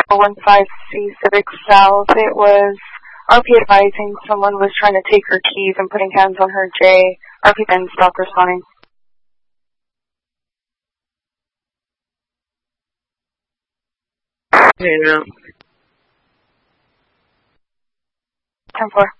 415C Civic South. It was RP advising someone was trying to take her keys and putting hands on her J. RP then stopped responding. Yeah. 10-4.